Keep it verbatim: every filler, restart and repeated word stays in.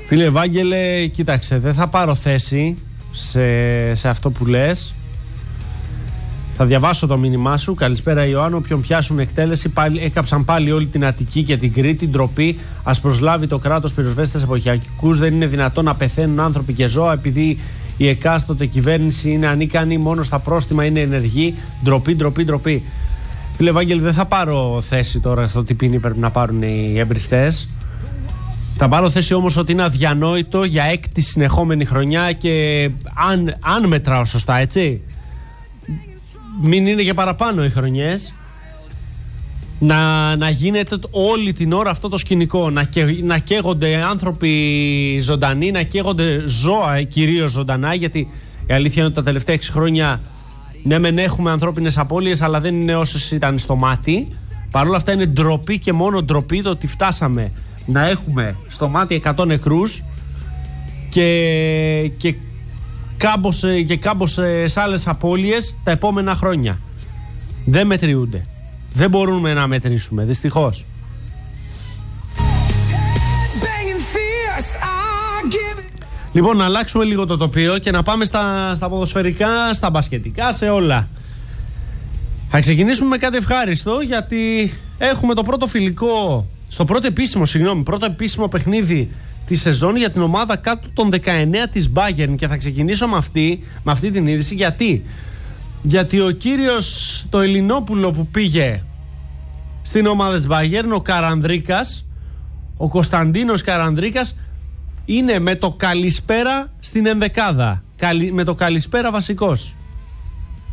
Φίλε Ευάγγελε, κοίταξε, δεν θα πάρω θέση σε, σε αυτό που λες. Θα διαβάσω το μήνυμά σου. Καλησπέρα Ιωάννου. Όποιον πιάσουν εκτέλεση, πάλι, έκαψαν πάλι όλη την Αττική και την Κρήτη. Ντροπή. Ας προσλάβει το κράτος πυροσβέστες εποχιακούς. Δεν είναι δυνατόν να πεθαίνουν άνθρωποι και ζώα επειδή η εκάστοτε κυβέρνηση είναι ανίκανη. Μόνο στα πρόστιμα είναι ενεργή. Ντροπή, ντροπή, ντροπή. Φίλε Ευάγγελε, δεν θα πάρω θέση τώρα στο τι ποινή πρέπει να πάρουν οι εμπριστές. Θα πάρω θέση όμως ότι είναι αδιανόητο για έκτη συνεχόμενη χρονιά και αν, αν μετράω σωστά, έτσι. Μην είναι και παραπάνω οι χρονιές. Να, να γίνεται όλη την ώρα αυτό το σκηνικό. Να, και, να καίγονται άνθρωποι ζωντανοί, να καίγονται ζώα κυρίως ζωντανά. Γιατί η αλήθεια είναι ότι τα τελευταία έξι χρόνια ναι, μεν έχουμε ανθρώπινες απώλειες, αλλά δεν είναι όσες ήταν στο μάτι. Παρ' όλα αυτά είναι ντροπή και μόνο ντροπή το ότι φτάσαμε να έχουμε στο μάτι εκατό νεκρούς και, και κάμπος και κάμπος σε άλλες απώλειες τα επόμενα χρόνια. Δεν μετριούνται. Δεν μπορούμε να μετρήσουμε, δυστυχώς. Λοιπόν, να αλλάξουμε λίγο το τοπίο και να πάμε στα, στα ποδοσφαιρικά, στα μπασκετικά, σε όλα. Θα ξεκινήσουμε με κάτι ευχάριστο, γιατί έχουμε το πρώτο φιλικό, στο πρώτο επίσημο, συγγνώμη, πρώτο επίσημο παιχνίδι τη σεζόν για την ομάδα κάτω των δεκαεννέα της Bayern, και θα ξεκινήσω με αυτή, με αυτή την είδηση. Γιατί? Γιατί ο κύριος το Ελληνόπουλο που πήγε στην ομάδα της Bayern, ο Καρανδρίκας, ο Κωνσταντίνος Καρανδρίκας, είναι με το καλησπέρα στην ενδεκάδα. Καλη, με το καλησπέρα βασικός.